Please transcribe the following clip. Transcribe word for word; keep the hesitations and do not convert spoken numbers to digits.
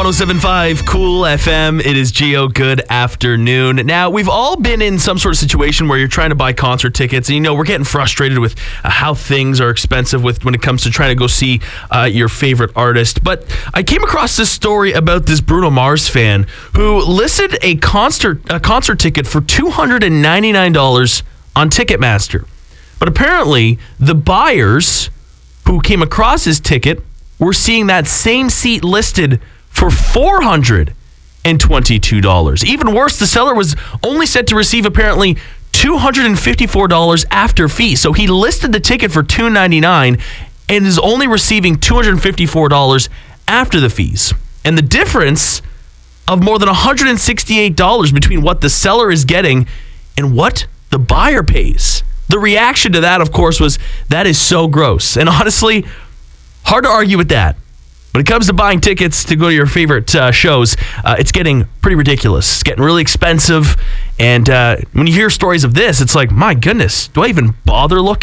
oh seven point five Cool F M. It is Geo. Good afternoon. Now, we've all been in some sort of situation where you're trying to buy concert tickets, and you know we're getting frustrated with uh, how things are expensive with when it comes to trying to go see uh, your favorite artist. But I came across this story about this Bruno Mars fan who listed a concert a concert ticket for two hundred ninety-nine dollars on Ticketmaster. But apparently, the buyers who came across his ticket were seeing that same seat listed for four hundred twenty-two dollars. Even worse, the seller was only set to receive apparently two hundred fifty-four dollars after fees. So he listed the ticket for two hundred ninety-nine dollars and is only receiving two hundred fifty-four dollars after the fees. And the difference of more than one hundred sixty-eight dollars between what the seller is getting and what the buyer pays. The reaction to that, of course, was, that is so gross. And honestly, hard to argue with that. When it comes to buying tickets to go to your favorite uh, shows, uh, it's getting pretty ridiculous. It's getting really expensive. And uh, when you hear stories of this, it's like, my goodness, do I even bother looking?